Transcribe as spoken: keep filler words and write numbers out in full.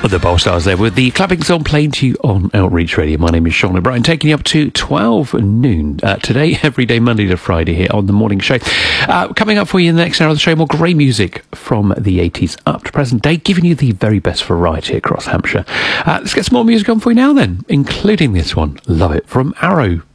The Polestars there with the clapping song playing to you on Outreach Radio. My name is Sean O'Brien, taking you up to twelve noon uh, today, every day, Monday to Friday here on The Morning Show. Uh, coming up for you in the next hour of the show, more great music from the eighties up to present day, giving you the very best variety across Hampshire. Uh, let's get some more music on for you now then, including this one, Love It, from Arrow.